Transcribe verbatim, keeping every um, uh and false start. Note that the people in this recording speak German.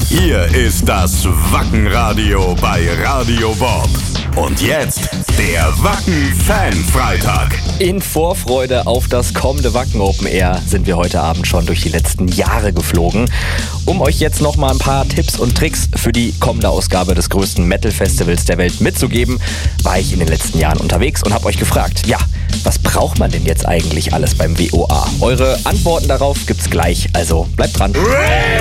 Hier ist das Wackenradio bei Radio Bob. Und jetzt der Wacken-Fan-Freitag. In Vorfreude auf das kommende Wacken Open Air sind wir heute Abend schon durch die letzten Jahre geflogen. Um euch jetzt noch mal ein paar Tipps und Tricks für die kommende Ausgabe des größten Metal-Festivals der Welt mitzugeben, war ich in den letzten Jahren unterwegs und habe euch gefragt, ja, was braucht man denn jetzt eigentlich alles beim W O A? Eure Antworten darauf gibt's gleich, also bleibt dran.